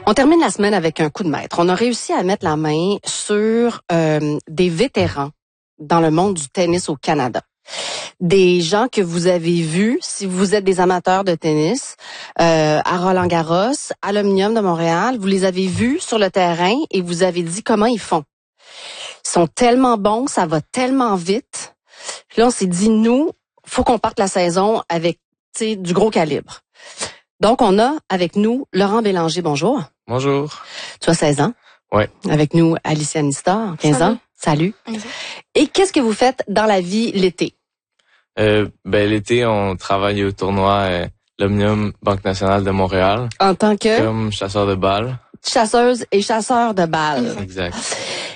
On termine la semaine avec un coup de maître. On a réussi à mettre la main sur des vétérans dans le monde du tennis au Canada. Des gens que vous avez vus, si vous êtes des amateurs de tennis, à Roland-Garros, à l'Omnium de Montréal, vous les avez vus sur le terrain et vous avez dit comment ils font. Ils sont tellement bons, ça va tellement vite. Puis là, on s'est dit, nous, faut qu'on parte la saison avec du gros calibre. Donc, on a avec nous Laurent Bélanger. Bonjour. Bonjour. Tu as 16 ans. Ouais. Avec nous, Alicia Nistor, 15 ans. Salut. Bonjour. Et qu'est-ce que vous faites dans la vie l'été? L'été, on travaille au tournoi l'Omnium Banque Nationale de Montréal. En tant que Comme chasseur de balles. chasseuse et chasseur de balles. Exact.